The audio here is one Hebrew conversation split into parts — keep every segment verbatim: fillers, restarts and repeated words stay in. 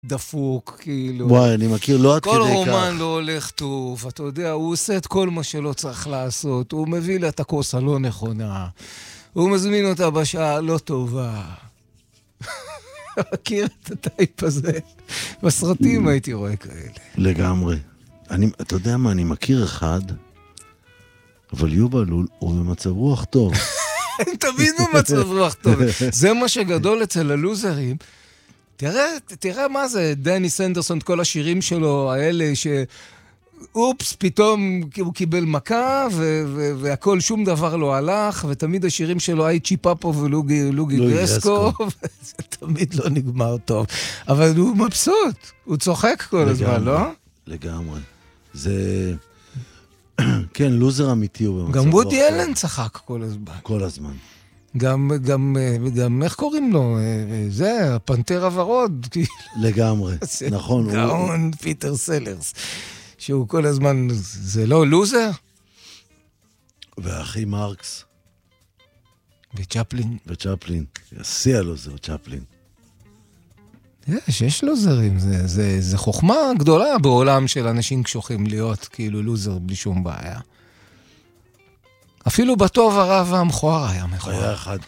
דפוק, כאילו. וואי, אני מכיר, לא עד כדי כך. כל רומן לא הולך טוב, אתה יודע, הוא עושה את כל מה שלא צריך לעשות, הוא מביא לה את הכוס הלא נכונה, הוא מזמין אותה בשעה לא טובה. מכיר את הטייפ הזה? בסרטים הייתי רואה כאלה. לגמרי. אני, אתה יודע מה, אני מכיר אחד, אבל יובל הוא, הוא במצב רוח טוב. תמיד במצב רוח טוב. זה מה שגדול אצל הלוזרים. תראה, תראה מה זה, דני סנדרסון, כל השירים שלו, האלה ש... אופס, פתאום הוא קיבל מכה, ו- ו- והכל, שום דבר לא הלך, ותמיד השירים שלו, היי צ'יפאפו ולוגי לוגי גרסקו, זה תמיד לא נגמר טוב. אבל הוא מבסוט, הוא צוחק כל לגמרי, הזמן, לא? לגמרי. זה... כן, לוזר אמיתי הוא במצב. גם וודי אלן צחק כל הזמן. כל הזמן. גם, גם, גם, איך קוראים לו? זה, הפנתר הוורוד. לגמרי, נכון. גאון פיטר סלרס. שהוא כל הזמן, זה לא לוזר? ואחי מרקס. וצ'פלין. וצ'פלין. יסיע לוזר, צ'פלין. יש, יש לוזרים. זה, זה, זה חוכמה גדולה בעולם של אנשים קשוחים להיות כאילו לוזר בלי שום בעיה. אפילו בטוב הרע והמכוער היה מכוער. היה אחד.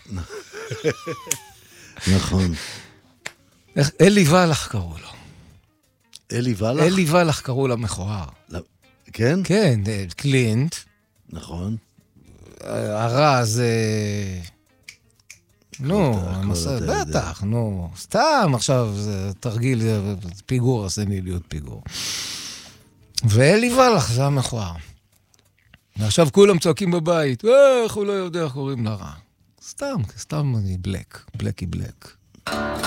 נכון. אלי ולח קראו לו. אלי ולח? אלי ולח קראו לה מכוער. כן? כן, קלינט. נכון. הרע זה... נו, בטח, נו. סתם, עכשיו זה תרגיל, פיגור, עשיני להיות פיגור. ואלי ולח זה המכוער. ועכשיו כולם צועקים בבית, איך הוא לא יודע איך קוראים לה רע. סתם, סתם אני בלק, בלקי בלק.